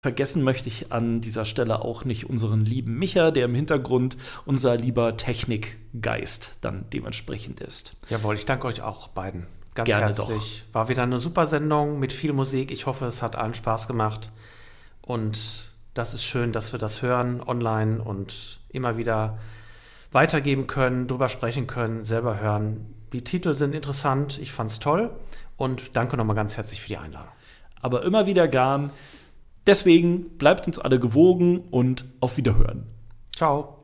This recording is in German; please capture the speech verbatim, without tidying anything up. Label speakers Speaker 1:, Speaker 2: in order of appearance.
Speaker 1: Vergessen möchte ich an dieser Stelle auch nicht unseren lieben Micha, der im Hintergrund unser lieber Technikgeist dann dementsprechend ist.
Speaker 2: Jawohl, ich danke euch auch beiden ganz
Speaker 1: Gerne
Speaker 2: herzlich. War wieder eine super Sendung mit viel Musik. Ich hoffe, es hat allen Spaß gemacht. Und das ist schön, dass wir das hören online und immer wieder weitergeben können, drüber sprechen können, selber hören. Die Titel sind interessant, ich fand's toll und danke nochmal ganz herzlich für die Einladung.
Speaker 1: Aber immer wieder gern. Deswegen bleibt uns alle gewogen und auf Wiederhören.
Speaker 2: Ciao.